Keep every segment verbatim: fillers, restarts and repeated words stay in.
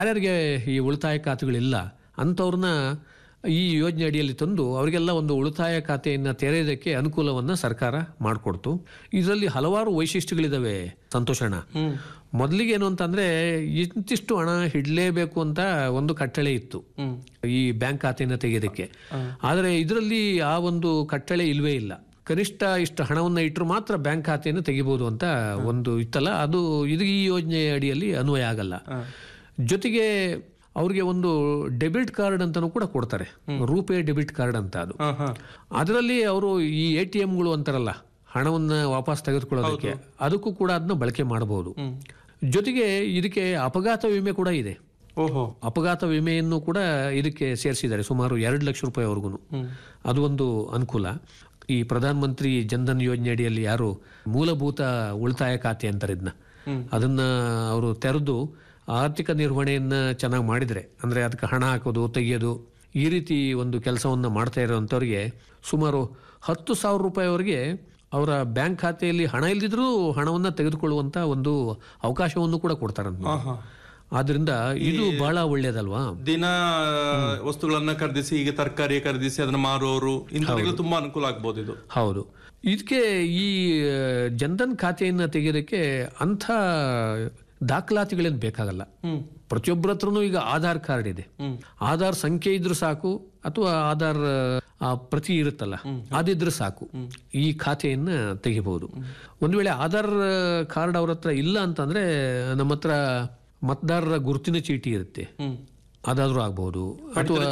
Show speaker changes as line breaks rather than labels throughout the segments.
ಯಾರ್ಯಾರಿಗೆ ಈ ಉಳಿತಾಯ ಖಾತೆಗಳಿಲ್ಲ ಅಂಥವ್ರನ್ನ ಈ ಯೋಜನೆ ಅಡಿಯಲ್ಲಿ ತಂದು ಅವರಿಗೆಲ್ಲ ಒಂದು ಉಳಿತಾಯ ಖಾತೆಯನ್ನು ತೆರೆಯೋದಕ್ಕೆ ಅನುಕೂಲವನ್ನು ಸರ್ಕಾರ ಮಾಡಿಕೊಡ್ತು. ಇದರಲ್ಲಿ ಹಲವಾರು ವೈಶಿಷ್ಟ್ಯಗಳಿದಾವೆ ಸಂತೋಷಣ. ಮೊದಲಿಗೆ ಏನು ಅಂತಂದ್ರೆ ಇಂತಿಷ್ಟು ಹಣ ಇಡಲೇಬೇಕು ಅಂತ ಒಂದು ಕಟ್ಟಳೆ ಇತ್ತು ಈ ಬ್ಯಾಂಕ್ ಖಾತೆಯನ್ನು ತೆಗೆಯೋದಕ್ಕೆ. ಆದರೆ ಇದರಲ್ಲಿ ಆ ಒಂದು ಕಟ್ಟಳೆ ಇಲ್ವೇ ಇಲ್ಲ. ಕನಿಷ್ಠ ಇಷ್ಟು ಹಣವನ್ನು ಇಟ್ಟರು ಮಾತ್ರ ಬ್ಯಾಂಕ್ ಖಾತೆಯನ್ನು ತೆಗಿಬಹುದು ಅಂತ ಒಂದು ಇತ್ತಲ್ಲ, ಅದು ಇದು ಈ ಯೋಜನೆ ಅಡಿಯಲ್ಲಿ ಅನ್ವಯ ಆಗಲ್ಲ. ಜೊತೆಗೆ ಅವ್ರಿಗೆ ಒಂದು ಡೆಬಿಟ್ ಕಾರ್ಡ್ ಅಂತಾನೂ ಕೂಡ ಕೊಡ್ತಾರೆ, ರೂಪೇ ಡೆಬಿಟ್ ಕಾರ್ಡ್ ಅಂತ. ಅದು ಅದರಲ್ಲಿ ಅವರು ಈ ಎ ಟಿ ಎಂಗಳು ಅಂತಾರಲ್ಲ, ಹಣವನ್ನ ವಾಪಸ್ ತೆಗೆದುಕೊಳ್ಳೋದಕ್ಕೆ, ಅದಕ್ಕೂ ಕೂಡ ಅದನ್ನ ಬಳಕೆ ಮಾಡಬಹುದು. ಜೊತೆಗೆ ಇದಕ್ಕೆ ಅಪಘಾತ ವಿಮೆ ಕೂಡ ಇದೆ.
ಓಹೋ,
ಅಪಘಾತ ವಿಮೆಯನ್ನು ಕೂಡ ಇದಕ್ಕೆ ಸೇರಿಸಿದ್ದಾರೆ, ಸುಮಾರು ಎರಡು ಲಕ್ಷ ರೂಪಾಯಿವರೆಗೂ. ಅದು ಒಂದು ಅನುಕೂಲ. ಈ ಪ್ರಧಾನ ಮಂತ್ರಿ ಜನ್ಧನ್ ಯೋಜನೆ ಅಡಿಯಲ್ಲಿ ಯಾರು ಮೂಲಭೂತ ಉಳಿತಾಯ ಖಾತೆ ಅಂತಾರೆ ಇದನ್ನ, ಅದನ್ನ ಅವರು ತೆರೆದು ಆರ್ಥಿಕ ನಿರ್ವಹಣೆಯನ್ನ ಚೆನ್ನಾಗಿ ಮಾಡಿದ್ರೆ, ಅಂದ್ರೆ ಅದಕ್ಕೆ ಹಣ ಹಾಕೋದು ತೆಗೆಯೋದು ಈ ರೀತಿ ಒಂದು ಕೆಲಸವನ್ನ ಮಾಡ್ತಾ ಇರೋಂಥವ್ರಿಗೆ ಸುಮಾರು ಹತ್ತು ಸಾವಿರ ರೂಪಾಯಿವರೆಗೆ ಅವರ ಬ್ಯಾಂಕ್ ಖಾತೆಯಲ್ಲಿ ಹಣ ಇಲ್ದಿದ್ರೂ ಹಣವನ್ನ ತೆಗೆದುಕೊಳ್ಳುವಂತ ಒಂದು ಅವಕಾಶವನ್ನು ಕೂಡ ಕೊಡ್ತಾರಂತ. ಆದ್ರಿಂದ ಇದು ಬಹಳ ಒಳ್ಳೇದಲ್ವಾ?
ದಿನ ವಸ್ತುಗಳನ್ನ ಖರೀದಿಸಿ, ಈಗ ತರಕಾರಿ ಖರೀದಿಸಿ ಅದನ್ನ ಮಾರುವವರು ಇಂಥವ್ರಿಗೆ ತುಂಬಾ ಅನುಕೂಲ ಆಗ್ಬೋದು ಇದು.
ಹೌದು. ಇದಕ್ಕೆ ಈ ಜನ್ಧನ್ ಖಾತೆಯನ್ನ ತೆಗೆಯೋದಕ್ಕೆ ಅಂಥ ದಾಖಲಾತಿಗಳೇನು ಬೇಕಾಗಲ್ಲ. ಪ್ರತಿಯೊಬ್ಬರ ಹತ್ರನೂ ಈಗ ಆಧಾರ್ ಕಾರ್ಡ್ ಇದೆ, ಆಧಾರ್ ಸಂಖ್ಯೆ ಇದ್ರೂ ಸಾಕು, ಅಥವಾ ಆಧಾರ್ ಪ್ರತಿ ಇರುತ್ತಲ್ಲ ಅದಿದ್ರೆ ಸಾಕು, ಈ ಖಾತೆಯನ್ನ ತೆಗಿಬಹುದು. ಒಂದು ವೇಳೆ ಆಧಾರ್ ಕಾರ್ಡ್ ಅವ್ರ ಹತ್ರ ಇಲ್ಲ ಅಂತಂದ್ರೆ ನಮ್ಮ ಹತ್ರ ಮತದಾರರ ಗುರುತಿನ ಚೀಟಿ ಇರುತ್ತೆ, ಅದಾದ್ರೂ ಆಗ್ಬಹುದು, ಅಥವಾ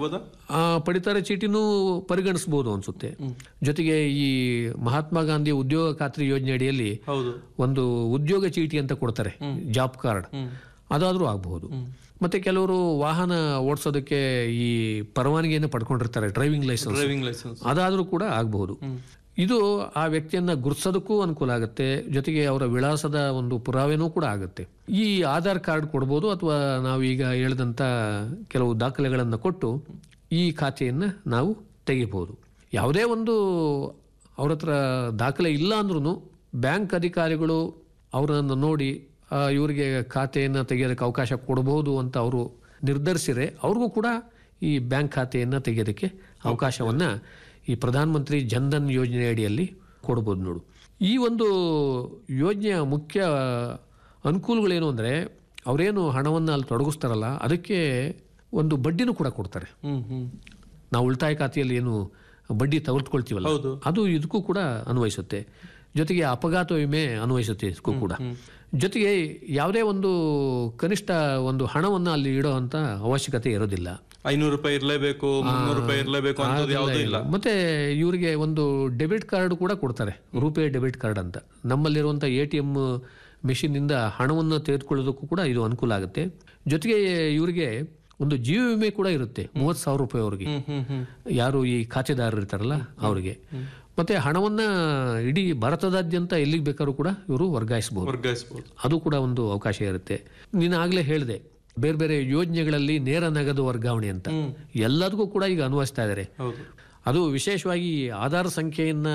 ಆ ಪಡಿತರ ಚೀಟಿನೂ ಪರಿಗಣಿಸಬಹುದು ಅನ್ಸುತ್ತೆ. ಜೊತೆಗೆ ಈ ಮಹಾತ್ಮ ಗಾಂಧಿ ಉದ್ಯೋಗ ಖಾತ್ರಿ ಯೋಜನೆ ಅಡಿಯಲ್ಲಿ ಒಂದು ಉದ್ಯೋಗ ಚೀಟಿ ಅಂತ ಕೊಡ್ತಾರೆ, ಜಾಬ್ ಕಾರ್ಡ್, ಅದಾದ್ರೂ ಆಗಬಹುದು. ಮತ್ತೆ ಕೆಲವರು ವಾಹನ ಓಡಿಸೋದಕ್ಕೆ ಈ ಪರವಾನಗಿಯನ್ನು ಪಡ್ಕೊಂಡಿರ್ತಾರೆ, ಡ್ರೈವಿಂಗ್ ಲೈಸೆನ್ಸ್,
ಡ್ರೈವಿಂಗ್ ಲೈಸೆನ್ಸ್,
ಅದಾದ್ರೂ ಕೂಡ ಆಗಬಹುದು. ಇದು ಆ ವ್ಯಕ್ತಿಯನ್ನ ಗುರುತಿಸೋದಕ್ಕೂ ಅನುಕೂಲ ಆಗುತ್ತೆ, ಜೊತೆಗೆ ಅವರ ವಿಳಾಸದ ಒಂದು ಪುರಾವೆನೂ ಕೂಡ ಆಗುತ್ತೆ. ಈ ಆಧಾರ್ ಕಾರ್ಡ್ ಕೊಡ್ಬೋದು, ಅಥವಾ ನಾವು ಈಗ ಹೇಳಿದಂತ ಕೆಲವು ದಾಖಲೆಗಳನ್ನು ಕೊಟ್ಟು ಈ ಖಾತೆಯನ್ನ ನಾವು ತೆಗಿಬಹುದು. ಯಾವುದೇ ಒಂದು ಅವ್ರ ಹತ್ರ ದಾಖಲೆ ಇಲ್ಲ ಅಂದ್ರೂ ಬ್ಯಾಂಕ್ ಅಧಿಕಾರಿಗಳು ಅವರನ್ನು ನೋಡಿ ಇವರಿಗೆ ಖಾತೆಯನ್ನು ತೆಗೆಯೋದಕ್ಕೆ ಅವಕಾಶ ಕೊಡಬಹುದು ಅಂತ ಅವರು ನಿರ್ಧರಿಸಿದ್ರೆ ಅವ್ರಿಗೂ ಕೂಡ ಈ ಬ್ಯಾಂಕ್ ಖಾತೆಯನ್ನು ತೆಗೆಯೋದಕ್ಕೆ ಅವಕಾಶವನ್ನ ಈ ಪ್ರಧಾನ ಮಂತ್ರಿ ಜನ್ಧನ್ ಯೋಜನೆ ಅಡಿಯಲ್ಲಿ ಕೊಡ್ಬೋದು. ನೋಡು, ಈ ಒಂದು ಯೋಜನೆಯ ಮುಖ್ಯ ಅನುಕೂಲಗಳೇನು ಅಂದರೆ, ಅವರೇನು ಹಣವನ್ನು ಅಲ್ಲಿ ತೊಡಗಿಸ್ತಾರಲ್ಲ ಅದಕ್ಕೆ ಒಂದು ಬಡ್ಡಿನೂ ಕೂಡ ಕೊಡ್ತಾರೆ. ನಾವು ಉಳಿತಾಯ ಖಾತೆಯಲ್ಲಿ ಏನು ಬಡ್ಡಿ ತೆಗೆದುಕೊಳ್ತೀವಲ್ಲ, ಅದು ಇದಕ್ಕೂ ಕೂಡ ಅನ್ವಯಿಸುತ್ತೆ. ಜೊತೆಗೆ ಅಪಘಾತ ವಿಮೆ ಅನ್ವಯಿಸುತ್ತೆ ಇದಕ್ಕೂ ಕೂಡ. ಜೊತೆಗೆ ಯಾವುದೇ ಒಂದು ಕನಿಷ್ಠ ಒಂದು ಹಣವನ್ನು ಅಲ್ಲಿ ಇಡೋ ಅಂತ ಅವಶ್ಯಕತೆ ಇರೋದಿಲ್ಲ.
ಐನೂರು ರೂಪಾಯಿ ಇರಲೇಬೇಕು, ಮುನ್ನೂರು ರೂಪಾಯಿ ಇರಲೇಬೇಕು ಅಂತ ಯಾವುದೂ ಇಲ್ಲ.
ಮತ್ತೆ ಇವರಿಗೆ ಒಂದು ಡೆಬಿಟ್ ಕಾರ್ಡ್ ಕೂಡ ಕೊಡ್ತಾರೆ, ರೂಪೇ ಡೆಬಿಟ್ ಕಾರ್ಡ್ ಅಂತ. ನಮ್ಮಲ್ಲಿರುವಂಥ ಎ ಟಿ ಎಂ ಮೆಷಿನ್ ಇಂದ ಹಣವನ್ನು ತೆಗೆದುಕೊಳ್ಳೋದಕ್ಕೂ ಕೂಡ ಇದು ಅನುಕೂಲ ಆಗುತ್ತೆ. ಜೊತೆಗೆ ಇವರಿಗೆ ಒಂದು ಜೀವ ವಿಮೆ ಕೂಡ ಇರುತ್ತೆ, ಮೂವತ್ತು ಸಾವಿರ ರೂಪಾಯಿ ಅವ್ರಿಗೆ, ಯಾರು ಈ ಖಾತೆದಾರರು ಇರ್ತಾರಲ್ಲ ಅವರಿಗೆ. ಮತ್ತೆ ಹಣವನ್ನ ಇಡೀ ಭಾರತದಾದ್ಯಂತ ಎಲ್ಲಿಗೆ ಬೇಕಾದ್ರೂ ಕೂಡ ಇವರು ವರ್ಗಾಯಿಸಬಹುದು, ಅದು ಕೂಡ ಒಂದು ಅವಕಾಶ ಇರುತ್ತೆ. ನೀನು ಆಗ್ಲೇ ಹೇಳಿದೆ, ಬೇರೆ ಬೇರೆ ಯೋಜನೆಗಳಲ್ಲಿ ನೇರ ನಗದು ವರ್ಗಾವಣೆ ಅಂತ ಎಲ್ಲದಕ್ಕೂ ಕೂಡ ಈಗ ಅನ್ವಯಿಸ್ತಾ ಇದ್ದಾರೆ. ಅದು ವಿಶೇಷವಾಗಿ ಆಧಾರ್ ಸಂಖ್ಯೆಯನ್ನ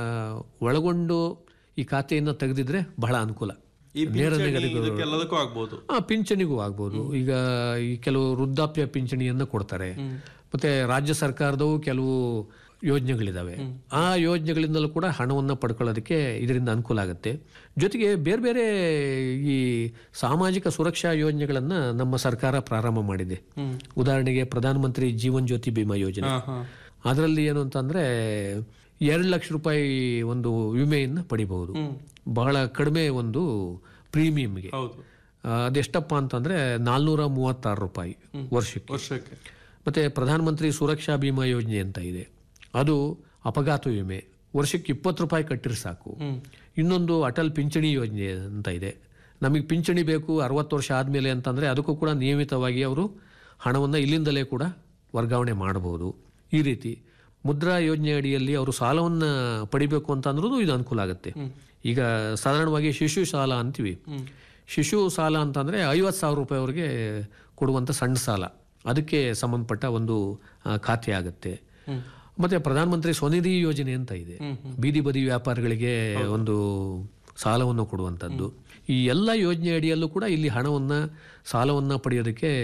ಒಳಗೊಂಡು ಈ ಖಾತೆಯನ್ನ ತೆಗೆದಿದ್ರೆ ಬಹಳ ಅನುಕೂಲ. ನೇರ
ನಗದು ಆಗ್ಬಹುದು,
ಪಿಂಚಣಿಗೂ ಆಗ್ಬಹುದು. ಈಗ ಈ ಕೆಲವು ವೃದ್ಧಾಪ್ಯ ಪಿಂಚಣಿಯನ್ನ ಕೊಡ್ತಾರೆ. ಮತ್ತೆ ರಾಜ್ಯ ಸರ್ಕಾರದವು ಕೆಲವು ಯೋಜನೆಗಳಿದಾವೆ, ಆ ಯೋಜನೆಗಳಿಂದಲೂ ಕೂಡ ಹಣವನ್ನು ಪಡ್ಕೊಳ್ಳೋದಕ್ಕೆ ಇದರಿಂದ ಅನುಕೂಲ ಆಗುತ್ತೆ. ಜೊತೆಗೆ ಬೇರೆ ಬೇರೆ ಈ ಸಾಮಾಜಿಕ ಸುರಕ್ಷಾ ಯೋಜನೆಗಳನ್ನ ನಮ್ಮ ಸರ್ಕಾರ ಪ್ರಾರಂಭ ಮಾಡಿದೆ. ಉದಾಹರಣೆಗೆ ಪ್ರಧಾನ ಮಂತ್ರಿ ಜೀವನ್ ಜ್ಯೋತಿ ಬಿಮಾ ಯೋಜನೆ, ಅದರಲ್ಲಿ ಏನು ಅಂತಂದ್ರೆ ಎರಡು ಲಕ್ಷ ರೂಪಾಯಿ ಒಂದು ವಿಮೆಯನ್ನು ಪಡಿಬಹುದು, ಬಹಳ ಕಡಿಮೆ ಒಂದು ಪ್ರೀಮಿಯಂಗೆ. ಅದೆಷ್ಟಪ್ಪ ಅಂತಂದ್ರೆ ನಾಲ್ನೂರ ಮೂವತ್ತಾರು ರೂಪಾಯಿ ವರ್ಷಕ್ಕೆ. ಮತ್ತೆ ಪ್ರಧಾನ ಮಂತ್ರಿ ಸುರಕ್ಷಾ ಬಿಮಾ ಯೋಜನೆ ಅಂತ ಇದೆ, ಅದು ಅಪಘಾತ ವಿಮೆ, ವರ್ಷಕ್ಕೆ ಇಪ್ಪತ್ತು ರೂಪಾಯಿ ಕಟ್ಟಿದ್ರೆ ಸಾಕು. ಇನ್ನೊಂದು ಅಟಲ್ ಪಿಂಚಣಿ ಯೋಜನೆ ಅಂತ ಇದೆ, ನಮಗೆ ಪಿಂಚಣಿ ಬೇಕು ಅರವತ್ತು ವರ್ಷ ಆದಮೇಲೆ ಅಂತಂದರೆ ಅದಕ್ಕೂ ಕೂಡ ನಿಯಮಿತವಾಗಿ ಅವರು ಹಣವನ್ನು ಇಲ್ಲಿಂದಲೇ ಕೂಡ ವರ್ಗಾವಣೆ ಮಾಡಬಹುದು. ಈ ರೀತಿ ಮುದ್ರಾ ಯೋಜನೆ ಅಡಿಯಲ್ಲಿ ಅವರು ಸಾಲವನ್ನು ಪಡಿಬೇಕು ಅಂತ ಅಂದ್ರೂ ಇದು ಅನುಕೂಲ ಆಗುತ್ತೆ. ಈಗ ಸಾಧಾರಣವಾಗಿ ಶಿಶು ಸಾಲ ಅಂತೀವಿ, ಶಿಶು ಸಾಲ ಅಂತಂದರೆ ಐವತ್ತು ಸಾವಿರ ರೂಪಾಯಿವರೆಗೆ ಕೊಡುವಂಥ ಸಣ್ಣ ಸಾಲ, ಅದಕ್ಕೆ ಸಂಬಂಧಪಟ್ಟ ಒಂದು ಖಾತೆ ಆಗುತ್ತೆ. ಮತ್ತೆ ಪ್ರಧಾನ ಮಂತ್ರಿ ಸ್ವನಿಧಿ ಯೋಜನೆ ಅಂತ ಇದೆ, ಬೀದಿ ಬದಿ ವ್ಯಾಪಾರಿಗಳಿಗೆ ಒಂದು ಸಾಲವನ್ನು ಕೊಡುವಂಥದ್ದು. ಈ ಎಲ್ಲ ಯೋಜನೆ ಅಡಿಯಲ್ಲೂ ಕೂಡ ಇಲ್ಲಿ ಹಣವನ್ನ ಸಾಲವನ್ನ ಪಡೆಯೋದಕ್ಕೆ